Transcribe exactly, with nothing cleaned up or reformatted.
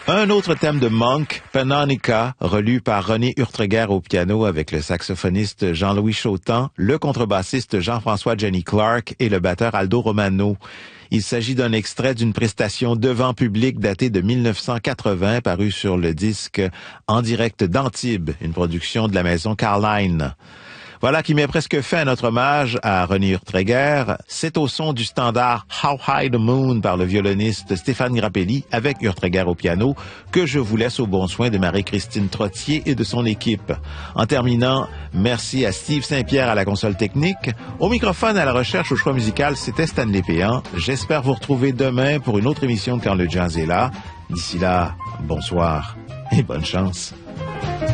Un autre thème de Monk, Panonica, relu par René Urtreger au piano avec le saxophoniste Jean-Louis Chautan, le contrebassiste Jean-François Jenny Clark et le batteur Aldo Romano. Il s'agit d'un extrait d'une prestation devant public datée de mille neuf cent quatre-vingts, paru sur le disque En direct d'Antibes, une production de la maison Carline. Voilà qui met presque fin à notre hommage à René Urtreger. C'est au son du standard How High the Moon par le violoniste Stéphane Grappelli avec Urtreger au piano que je vous laisse au bon soin de Marie-Christine Trottier et de son équipe. En terminant, merci à Steve Saint-Pierre à la console technique. Au microphone, à la recherche, au choix musical, c'était Stanley Péan. J'espère vous retrouver demain pour une autre émission de Quand le jazz est là. D'ici là, bonsoir et bonne chance.